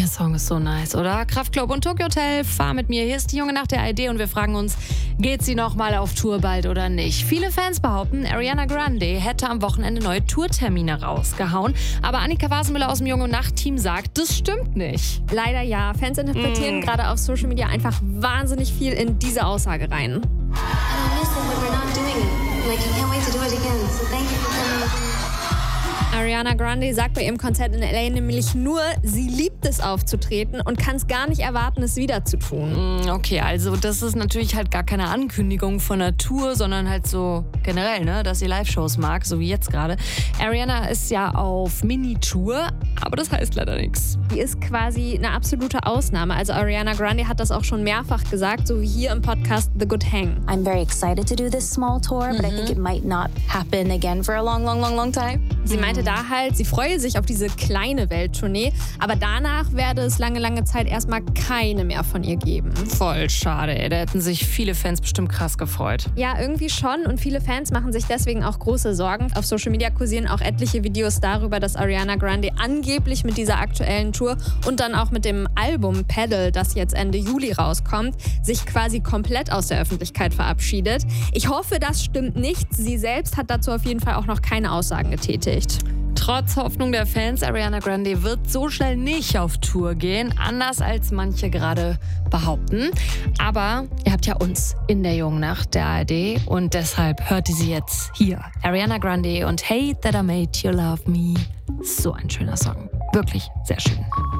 Der Song ist so nice, oder? Kraftklub und Tokyo Hotel, fahr mit mir. Hier ist die Junge nach der ARD und wir fragen uns, geht sie nochmal auf Tour bald oder nicht? Viele Fans behaupten, Ariana Grande hätte am Wochenende neue Tourtermine rausgehauen. Aber Annika Wasenmüller aus dem Junge Nacht-Team sagt, das stimmt nicht. Leider ja. Fans interpretieren gerade auf Social Media einfach wahnsinnig viel in diese Aussage rein. I don't miss it, but we're not doing it. Like, I can't wait to do it again. So thank you for coming. Ariana Grande sagt bei ihrem Konzert in LA nämlich nur, sie liebt es aufzutreten und kann es gar nicht erwarten, es wieder zu tun. Okay, also das ist natürlich halt gar keine Ankündigung von einer Tour, sondern halt so generell, ne, dass sie Live-Shows mag, so wie jetzt gerade. Ariana ist ja auf Mini-Tour, aber das heißt leider nichts. Die ist quasi eine absolute Ausnahme. Also Ariana Grande hat das auch schon mehrfach gesagt, so wie hier im Podcast The Good Hang. I'm very excited to do this small tour, but I think it might not happen again for a long time. Sie meinte da halt, sie freue sich auf diese kleine Welttournee, aber danach werde es lange Zeit erstmal keine mehr von ihr geben. Voll schade, ey. Da hätten sich viele Fans bestimmt krass gefreut. Ja, irgendwie schon und viele Fans machen sich deswegen auch große Sorgen. Auf Social Media kursieren auch etliche Videos darüber, dass Ariana Grande angeblich mit dieser aktuellen Tour und dann auch mit dem Album Pedal, das jetzt Ende Juli rauskommt, sich quasi komplett aus der Öffentlichkeit verabschiedet. Ich hoffe, das stimmt nicht. Sie selbst hat dazu auf jeden Fall auch noch keine Aussagen getätigt. Trotz Hoffnung der Fans, Ariana Grande wird so schnell nicht auf Tour gehen, anders als manche gerade behaupten. Aber ihr habt ja uns in der Jungen Nacht der ARD und deshalb hört ihr sie jetzt hier. Ariana Grande und Hey That I Made You Love Me. So ein schöner Song. Wirklich sehr schön.